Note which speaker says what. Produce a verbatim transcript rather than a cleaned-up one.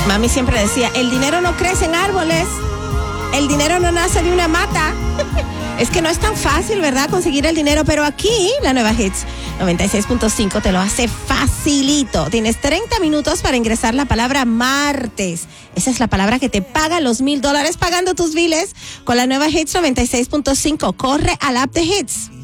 Speaker 1: Mami siempre decía, el dinero no crece en árboles, el dinero no nace de una mata. Es que no es tan fácil, ¿verdad?, conseguir el dinero, pero aquí la nueva Hits noventa y seis punto cinco te lo hace facilito. Tienes treinta minutos para ingresar la palabra martes. Esa es la palabra que te paga los mil dólares pagando tus biles con la nueva Hits noventa y seis punto cinco. Corre al app de Hits.